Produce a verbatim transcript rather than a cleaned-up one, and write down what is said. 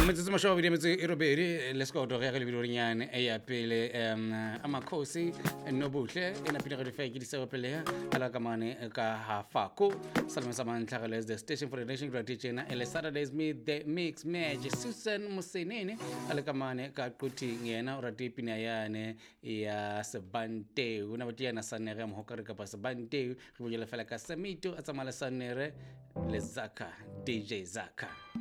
metsotso mashoba di metso e robedi le ska go ya ga le bidorinyane e ya pele em amakhosi nobuhle ena pina ga difa ke di se pele ala ka mane ka hafako salama samantla ga les the station for the nation radio chena ele Saturdays meet the mix match Susan Musenene ala ka mane ka quti ngena ora tipina yane ya sebante una batia na sanere mo hokare ka pa sebante go bula fela ka samito a tsamala sanere le Zaka D J Zaka